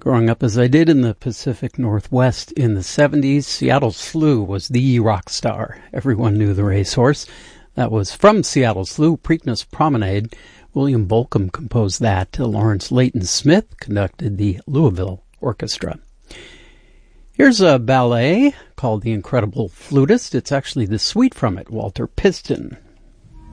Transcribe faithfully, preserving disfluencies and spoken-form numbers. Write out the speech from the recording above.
Growing up as I did in the Pacific Northwest in the seventies, Seattle Slew was the rock star. Everyone knew the racehorse. That was from Seattle Slew, Preakness Promenade. William Bolcom composed that. Lawrence Leighton Smith conducted the Louisville Orchestra. Here's a ballet called The Incredible Flutist. It's actually the suite from it, Walter Piston.